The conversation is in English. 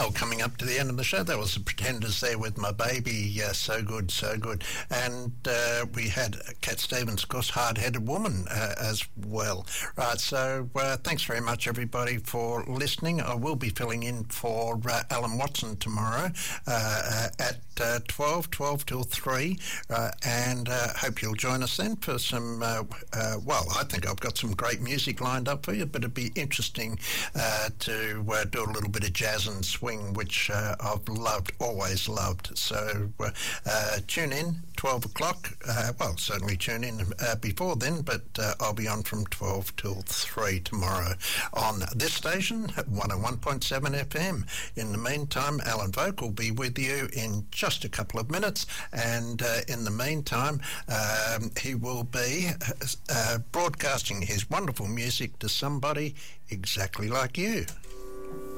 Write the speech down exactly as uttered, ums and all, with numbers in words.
Well, coming up to the end of the show, that was the Pretenders there with My Baby. Uh, so good, so good. And uh, we had Cat Stevens, of course, Hard-Headed Woman uh, as well. Right, so uh, thanks very much, everybody, for listening. I will be filling in for uh, Alan Watson tomorrow uh, at uh, twelve, twelve till three, uh, and uh, hope you'll join us then for some, uh, uh, well, I think I've got some great music lined up for you, but it'd be interesting uh, to uh, do a little bit of jazz and swing, which uh, I've loved, always loved. So uh, uh, tune in, twelve o'clock. Uh, well, certainly tune in uh, before then, but uh, I'll be on from twelve till three tomorrow on this station at one oh one point seven F M. In the meantime, Alan Vogt will be with you in just a couple of minutes, and uh, in the meantime, um, he will be uh, broadcasting his wonderful music to somebody exactly like you.